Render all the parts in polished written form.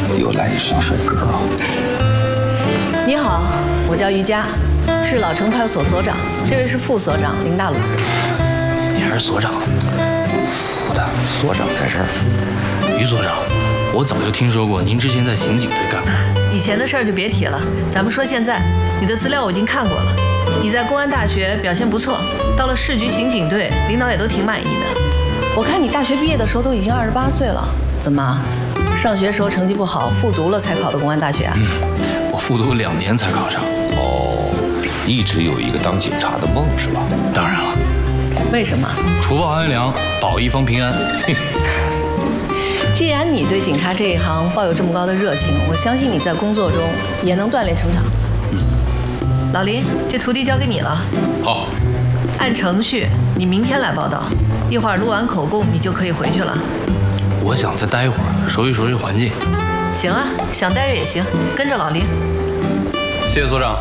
又来一小帅哥啊！ 你好，我叫于佳，是老城派出所所长，这位是副所长林大伦。 你还是所长？ 副的所长在这儿。 于所长，我早就听说过您之前在刑警队干过。 以前的事儿就别提了，咱们说现在。你的资料我已经看过了，你在公安大学表现不错，到了市局刑警队，领导也都挺满意的。我看你大学毕业的时候都已经28岁了，怎么？上学时候成绩不好，复读了才考的公安大学啊？ 我复读2年才考上。 哦，一直有一个当警察的梦是吧？ 当然了。 为什么？ 除暴安良，保一方平安。 既然你对警察这一行抱有这么高的热情，我相信你在工作中也能锻炼成长。老林，这徒弟交给你了。 好。 按程序，你明天来报道，一会儿录完口供，你就可以回去了。 我想再待一会儿，熟悉熟悉环境。 行啊，想待着也行，跟着老林。 谢谢所长。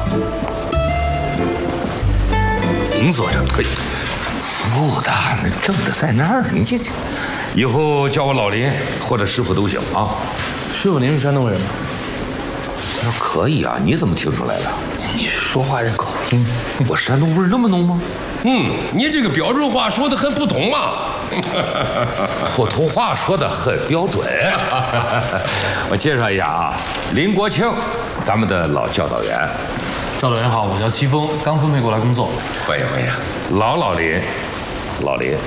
林所长， 副的那正着在那儿，你这以后叫我老林或者师傅都行啊。 师傅，您是山东人吗？ 那可以啊，你怎么听出来的？ 你说话这口音， 我山东味儿那么浓吗？ 你这个标准话说得很普通嘛。 普通话说得很标准。我介绍一下啊，林国庆，咱们的老教导员。 教导员好，我叫戚风，刚分配过来工作。 欢迎欢迎。 老林，老林，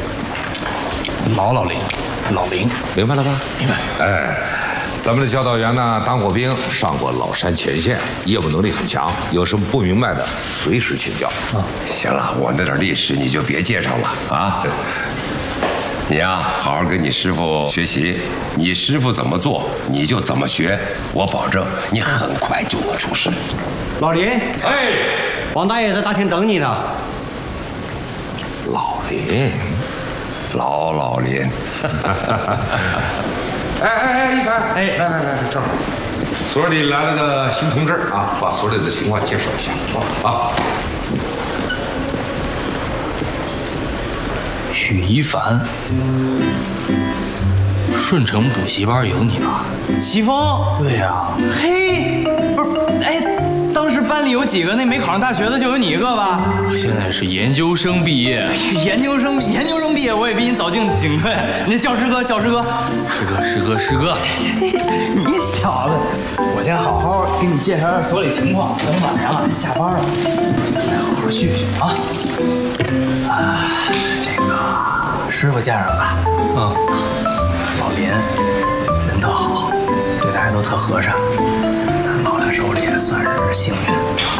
老林， 明白了吧？ 明白。 哎。咱们的教导员呢，当过兵，上过老山前线，业务能力很强，有什么不明白的，随时请教。 行了，我那点历史你就别介绍了啊。你呀，好好跟你师傅学习，你师傅怎么做，你就怎么学，我保证你很快就能出师。 老林， 哎， 王大爷在大厅等你呢。 老林， 老林。 哎，一凡，来，正好，所里来了个新同志啊，把所里的情况介绍一下啊。 许一凡，顺城补习班有你吧？ 齐峰， 对呀。 嘿，不是，哎，当时班里有几个那没考上大学的，就有你一个吧？ 我现在是研究生毕业。 研究生毕业，我也比你早进警队。那教师哥， 师哥， 你小子，我先好好给你介绍一下所里情况。等晚上下班了，咱们好好叙叙啊。这个师傅见着了吧？老林人特好，对大家都特和善。咱落他手里也算是幸运。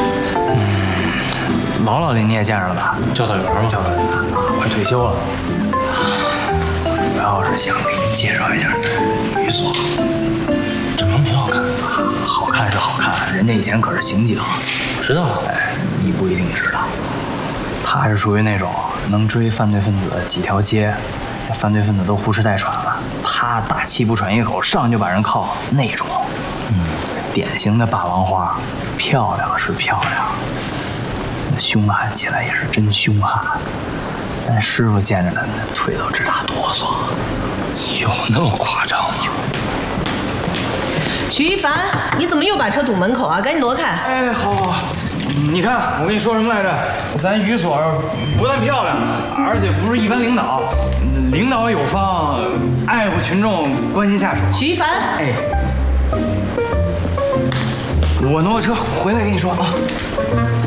老林你也见着了吧？ 教导员吗？ 教导员快退休了。主要是想给你介绍一下咱语所。 这门挺好看， 好看是好看，人家以前可是刑警。 我知道。 哎，你不一定知道，他是属于那种能追犯罪分子几条街，犯罪分子都呼哧带喘了，他大气不喘一口，上去就把人铐那种。典型的霸王花，漂亮是漂亮，那凶悍起来也是真凶悍。咱师傅见着他，那腿都直打哆嗦。 有那么夸张吗？ 许一凡，你怎么又把车堵门口啊？赶紧挪开！ 哎，好，你看我跟你说什么来着？咱语所不但漂亮，而且不是一般领导，领导有方，爱护群众，关心下属。 许一凡， 哎，我挪车回来跟你说啊。